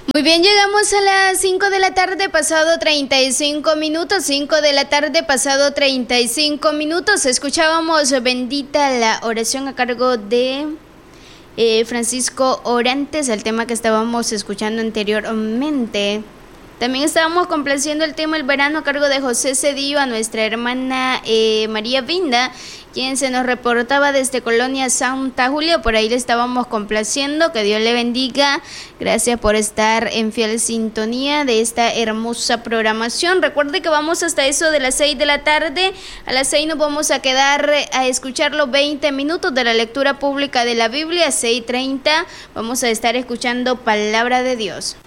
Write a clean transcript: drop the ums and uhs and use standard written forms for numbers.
Muy bien, llegamos a las 5 de la tarde, pasado 35 minutos, 5 de la tarde, pasado 35 minutos. Escuchábamos Bendita la oración a cargo de Francisco Orantes, el tema que estábamos escuchando anteriormente. También estábamos complaciendo el tema El verano a cargo de José Cedillo, a nuestra hermana María Vinda, quien se nos reportaba desde Colonia Santa Julia. Por ahí le estábamos complaciendo. Que Dios le bendiga. Gracias por estar en fiel sintonía de esta hermosa programación. Recuerde que vamos hasta eso de las 6 de la tarde. A las 6 nos vamos a quedar a escuchar los 20 minutos de la lectura pública de la Biblia. A 6:30 vamos a estar escuchando Palabra de Dios.